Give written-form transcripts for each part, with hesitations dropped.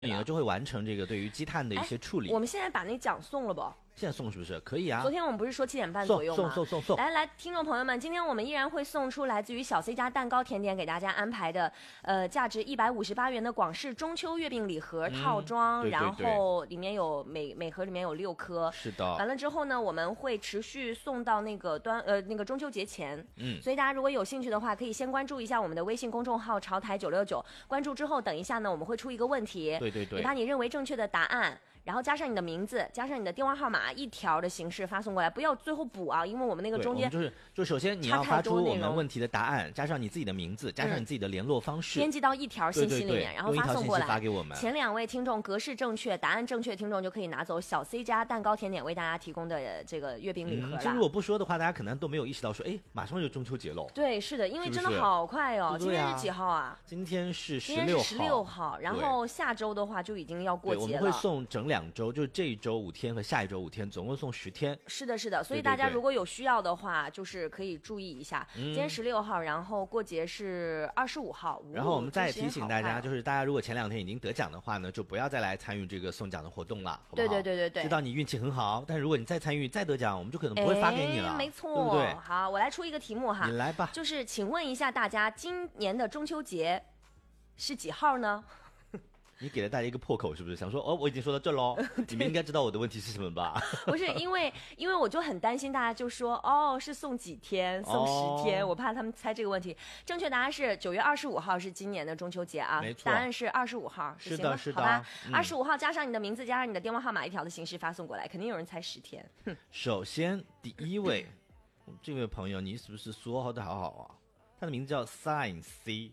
你呢就会完成这个对于积碳的一些处理。 我们现在把那奖送了不？ 现在送是不是可以啊？ 昨天我们不是说7点半左右吗？ 送。 来，听众朋友们，今天我们依然会送出来自于小 C 家蛋糕甜点给大家安排的，价值158元的广式中秋月饼礼盒套装， 对然后里面有每盒里面有6颗。 是的。 完了之后呢，我们会持续送到那个那个中秋节前。所以大家如果有兴趣的话，可以先关注一下我们的微信公众号潮台969，关注之后，等一下呢，我们会出一个问题， 对， 你把你认为正确的答案。然后加上你的名字，加上你的电话号码，一条的形式发送过来，不要最后补啊，因为我们那个中间就首先你要发出我们问题的答案，加上你自己的名字，加上你自己的联络方式， 编辑到一条信息里面，然后发送过来， 发给我们。 前2位听众格式正确，答案正确的听众就可以拿走小 C 家蛋糕甜点为大家提供的这个月饼礼盒了。 其实如果不说的话，大家可能都没有意识到说，哎，马上就中秋节喽。 对，是的，因为真的好快哦。今天是几号啊？ 今天是 16号，然后下周的话就已经要过节了。 我们会送整2周，就是这一周5天和下一周5天，总共送10天。 是的，是的，所以大家如果有需要的话，就是可以注意一下。今天16号，然后过节是25号。 然后我们再提醒大家，就是大家如果前2天已经得奖的话呢，就不要再来参与这个送奖的活动了，好不好？ 对。 知道你运气很好，但如果你再参与再得奖，我们就可能不会发给你了。 没错， 对不对？ 好，我来出一个题目哈， 你来吧。 就是请问一下大家，今年的中秋节是几号呢？ 你给了大家一个破口，是不是想说我已经说到这喽？你们应该知道我的问题是什么吧？ 不是，因为我就很担心大家就说是送几天，送10天，我怕他们猜这个问题。正确答案是9月25号是今年的中秋节啊， 没错， 答案是25号， 是的， 好吧？25号加上你的名字，加上你的电话号码一条的形式发送过来，肯定有人猜10天。 首先第1位，这位朋友你是不是说的好好啊？他的名字叫 Sign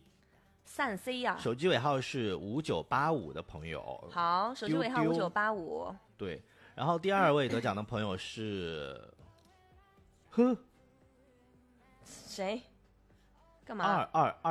C 呀， 手机尾号是5985的朋友。 好，手机尾号5985。 对，然后第2位得奖的朋友是， 谁？干嘛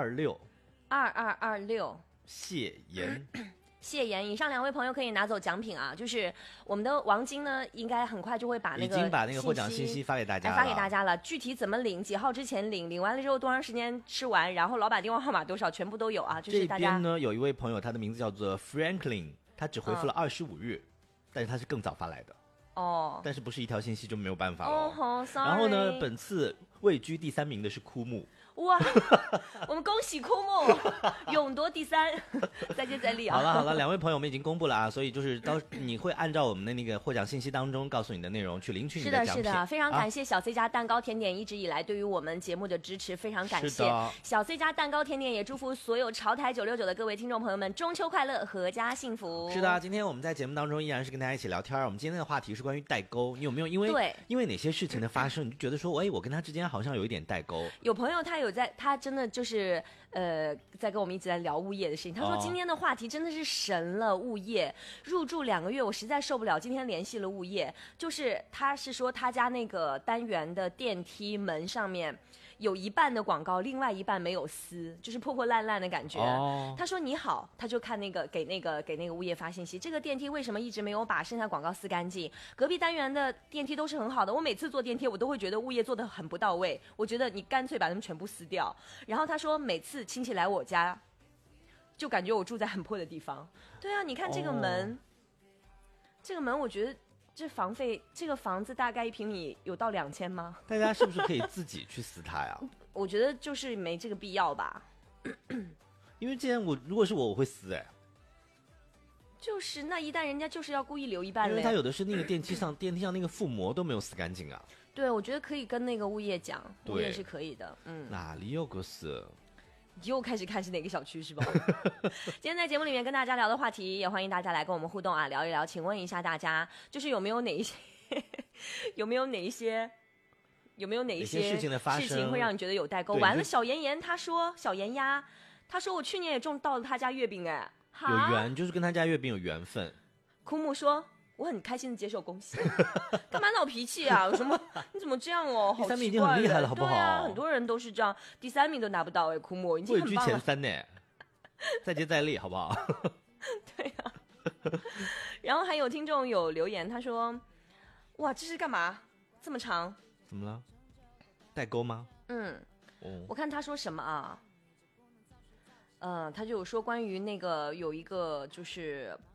？2226。谢妍。 谢妍，以上2位朋友可以拿走奖品啊！就是我们的王晶呢，应该很快就会已经把那个获奖信息发给大家了。具体怎么领，几号之前领完了之后多长时间吃完，然后老板电话号码多少，全部都有啊！就是大家这边呢有一位朋友，他的名字叫做 Franklin， 他只回复了25日，但是他是更早发来的但是不是一条信息就没有办法了。然后呢，本次位居第3名的是枯木。 哇，我们恭喜枯木勇夺第3，再接再厉啊！ 好了，2位朋友们已经公布了啊，所以就是你会按照我们的那个获奖信息当中告诉你的内容去领取你的奖品。 是的，非常感谢小 C 家蛋糕甜点一直以来对于我们节目的支持，非常感谢。小 C 家蛋糕甜点也祝福所有潮台969的各位听众朋友们中秋快乐，阖家幸福。 是的，今天我们在节目当中依然是跟大家一起聊天。我们今天的话题是关于代沟，你有没有因为哪些事情的发生，你就觉得说，我跟他之间好像有一点代沟？ 有朋友他真的就是在跟我们一直在聊物业的事情。他说今天的话题真的是神了，物业入住2个月，我实在受不了。今天联系了物业，就是他是说他家那个单元的电梯门上面有一半的广告，另外一半没有撕，就是破破烂烂的感觉。他说你好，他就看给那个物业发信息，这个电梯为什么一直没有把剩下广告撕干净？隔壁单元的电梯都是很好的，我每次坐电梯我都会觉得物业做的很不到位，我觉得你干脆把它们全部撕掉。然后他说每次亲戚来我家，就感觉我住在很破的地方。对啊，你看这个门，这个门我觉得。这房费，这个房子大概1平米有到2000吗？ 大家是不是可以自己去撕它呀？ 我觉得就是没这个必要吧。 因为既然如果是我会撕就是那一旦人家就是要故意留一半， 因为他有的是那个电梯上那个覆膜都没有撕干净啊。 对，我觉得可以跟那个物业讲，物业是可以的。 哪里有个事？ 又开始看是哪个小区是吧？今天在节目里面跟大家聊的话题，也欢迎大家来跟我们互动啊，聊一聊。请问一下大家，就是有没有哪一些事情的发生会让你觉得有代沟？完了，小妍妍她说，小妍丫她说我去年也种到了她家月饼有缘，就是跟他家月饼有缘分。 枯木说我很开心的接受，恭喜。干嘛闹脾气啊？有什么？你怎么这样哦？ 第3名已经很厉害了，好不好？对啊，很多人都是这样，第3名都拿不到枯木已经很棒了。 位居前3呢，再接再厉，好不好？ 对啊。然后还有听众有留言，他说：“哇，这是干嘛？这么长？ 怎么了？代沟吗？” 我看他说什么啊？ 他就有说关于那个有一个就是